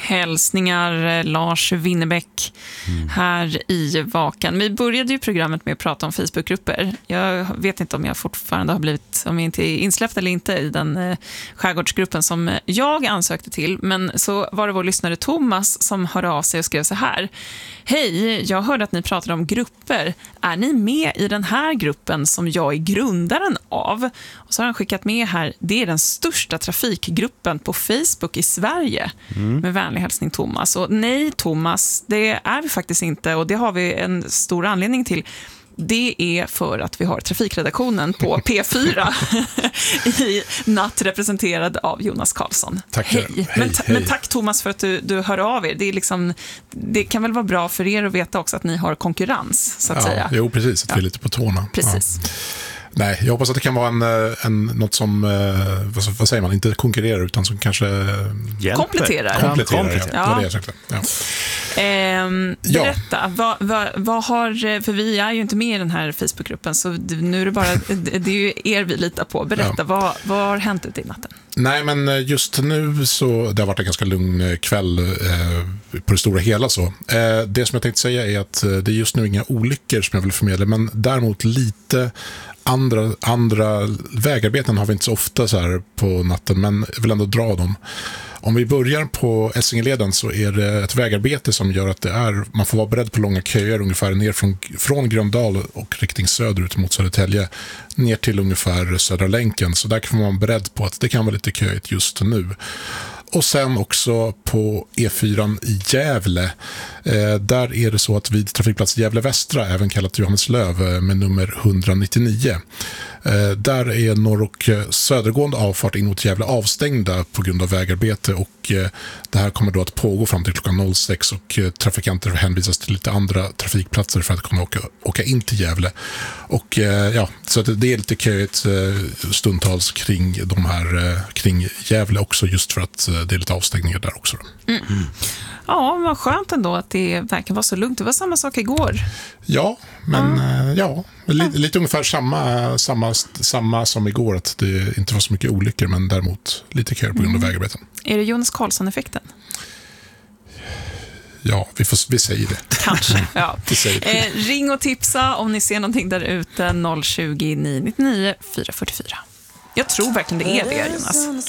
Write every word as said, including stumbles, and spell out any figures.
Hälsningar Lars Winnerbäck mm. här i Vakan. Vi började ju programmet med att prata om Facebookgrupper. Jag vet inte om jag fortfarande har blivit, om jag inte är insläppt eller inte i den eh, skärgårdsgruppen som jag ansökte till. Men så var det vår lyssnare Thomas som hörde av sig och skrev så här: Hej, jag hörde att ni pratade om grupper. Är ni med i den här gruppen som jag är grundaren av? Och så har han skickat med här, det är den största trafikgruppen på Facebook i Sverige. Mm. Med vänlig hälsning Thomas. Och nej Thomas, det är vi faktiskt inte, och det har vi en stor anledning till. Det är för att vi har trafikredaktionen på P fyra i natt representerad av Jonas Karlsson. Tack. Hej. Hej, men, ta- hej. men tack Thomas för att du, du hör av er. Det, är liksom, det kan väl vara bra för er att veta också att ni har konkurrens, så att ja, säga. Jo, precis. Att ja. vi är lite på tårna. Precis. Ja. Nej, jag hoppas att det kan vara en, en, något som, vad, vad säger man, inte konkurrerar utan som kanske Hjälper. kompletterar. Kompletterar, kompletterar. ja. Det är det jag ja. Ehm, berätta, ja. vad, vad, vad har, för vi är ju inte med i den här Facebookgruppen, så nu är det bara, det är ju er vi litar på. Berätta, ja. vad, vad har hänt ute i natten? Nej, men just nu så, det har varit en ganska lugn kväll eh, på det stora hela så. Eh, det som jag tänkte säga är att det är just nu inga olyckor som jag vill förmedla, men däremot lite andra, andra vägarbeten har vi inte så ofta så här på natten, men jag vill ändå dra dem. Om vi börjar på Essingeleden så är det ett vägarbete som gör att det är, man får vara beredd på långa köer ungefär ner från, från Gröndal och riktning söderut mot Södertälje ner till ungefär Södra länken. Så där kan man vara beredd på att det kan vara lite köigt just nu. Och sen också på E fyra i Gävle. Eh, där är det så att vid trafikplats Gävle Västra, även kallat Johanneslöv med nummer etthundranittionio. Eh, där är norr- och södergående avfart in mot Gävle avstängda på grund av vägarbete, och eh, det här kommer då att pågå fram till klockan noll sex, och eh, trafikanter hänvisas till lite andra trafikplatser för att kunna åka, åka in till Gävle. Och eh, ja, så att det är lite köigt eh, stundtals kring de här eh, kring Gävle också, just för att eh, det är lite avstängningar där också. Mm. Mm. Ja, vad skönt ändå att det verkar vara så lugnt. Det var samma sak igår. Ja, men mm. ja, lite, ja. lite ungefär samma, samma, samma som igår, att det inte var så mycket olyckor, men däremot lite köer på grund av mm. vägarbeten. Är det Jonas Karlsson-effekten? Ja, vi, får, vi säger det. Kanske, ja. vi säger det. Eh, ring och tipsa om ni ser någonting där ute, noll tjugo, nio nittionio, fyra fyrtiofyra. Jag tror verkligen det är det, Jonas.